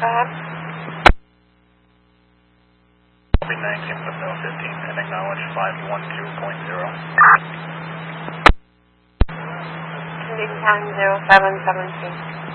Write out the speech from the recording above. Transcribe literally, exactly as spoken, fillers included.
ahead. Copy nineteen, Mill fifteen, and acknowledge five one two point zero. Condition time zero seven seven two.